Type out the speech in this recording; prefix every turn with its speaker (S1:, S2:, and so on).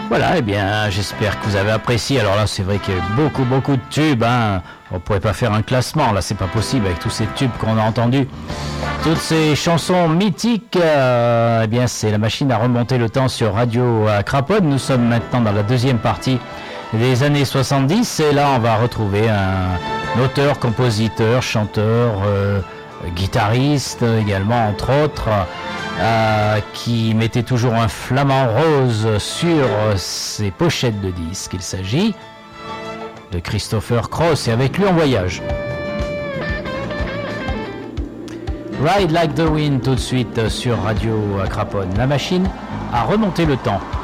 S1: Voilà, eh bien, j'espère que vous avez apprécié. Alors là, c'est vrai qu'il y a beaucoup de tubes. Hein. On pourrait pas faire un classement. Là, c'est pas possible avec tous ces tubes qu'on a entendus. Toutes ces chansons mythiques. Eh bien, c'est la machine à remonter le temps sur Radio Craponne. Nous sommes maintenant dans la deuxième partie des années 70. Et là, on va retrouver un auteur, compositeur, chanteur, guitariste également, entre autres. Qui mettait toujours un flamant rose sur ses pochettes de disques. Il s'agit de Christopher Cross et avec lui on voyage. Ride Like the Wind tout de suite sur Radio Craponne. La machine a remonté le temps.